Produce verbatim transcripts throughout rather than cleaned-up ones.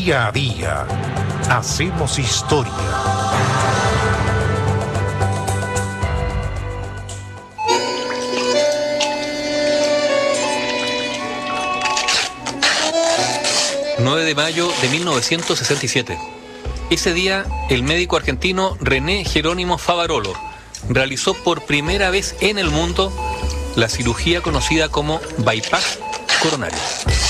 Día a día hacemos historia. nueve de mayo de mil novecientos sesenta y siete. Ese día, el médico argentino René Jerónimo Favarolo realizó por primera vez en el mundo la cirugía conocida como bypass coronario.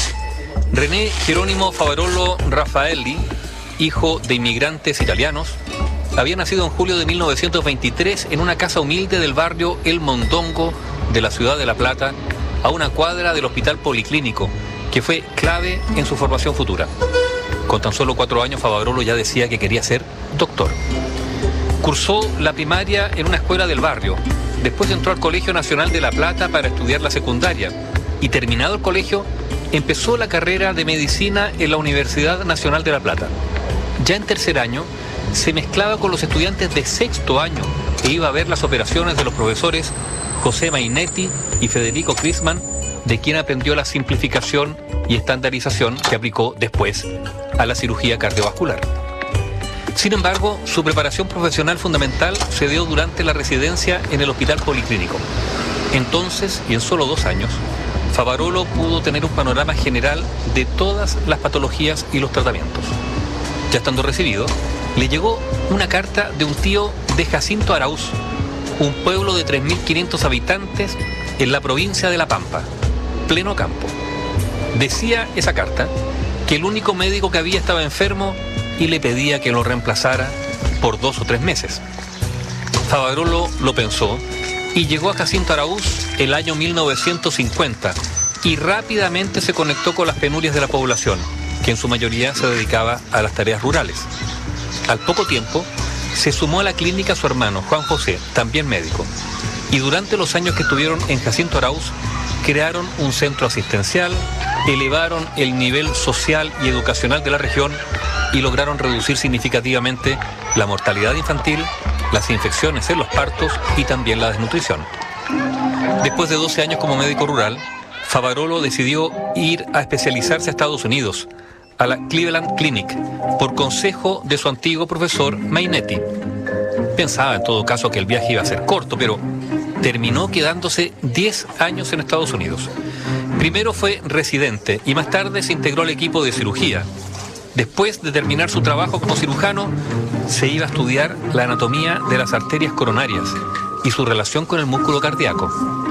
René Jerónimo Favarolo Raffaelli, hijo de inmigrantes italianos, había nacido en julio de mil novecientos veintitrés en una casa humilde del barrio El Mondongo de la ciudad de La Plata, a una cuadra del Hospital Policlínico, que fue clave en su formación futura. Con tan solo cuatro años, Favarolo ya decía que quería ser doctor. Cursó la primaria en una escuela del barrio. Después entró al Colegio Nacional de La Plata para estudiar la secundaria. Y terminado el colegio, empezó la carrera de medicina en la Universidad Nacional de La Plata. Ya en tercer año, se mezclaba con los estudiantes de sexto año e iba a ver las operaciones de los profesores José Mainetti y Federico Crisman, de quien aprendió la simplificación y estandarización que aplicó después a la cirugía cardiovascular. Sin embargo, su preparación profesional fundamental se dio durante la residencia en el Hospital Policlínico. Entonces, y en solo dos años, Favarolo pudo tener un panorama general de todas las patologías y los tratamientos. Ya estando recibido, le llegó una carta de un tío de Jacinto Araúz, un pueblo de tres mil quinientos habitantes en la provincia de La Pampa, pleno campo. Decía esa carta que el único médico que había estaba enfermo y le pedía que lo reemplazara por dos o tres meses. Favarolo lo pensó y llegó a Jacinto Araúz el año mil novecientos cincuenta y rápidamente se conectó con las penurias de la población, que en su mayoría se dedicaba a las tareas rurales. Al poco tiempo, se sumó a la clínica su hermano, Juan José, también médico, y durante los años que estuvieron en Jacinto Araúz, crearon un centro asistencial, elevaron el nivel social y educacional de la región y lograron reducir significativamente la mortalidad infantil, las infecciones en los partos y también la desnutrición. Después de doce años como médico rural, Favarolo decidió ir a especializarse a Estados Unidos, a la Cleveland Clinic, por consejo de su antiguo profesor Mainetti. Pensaba en todo caso que el viaje iba a ser corto, pero terminó quedándose diez años en Estados Unidos. Primero fue residente y más tarde se integró al equipo de cirugía. Después de terminar su trabajo como cirujano, se iba a estudiar la anatomía de las arterias coronarias y su relación con el músculo cardíaco.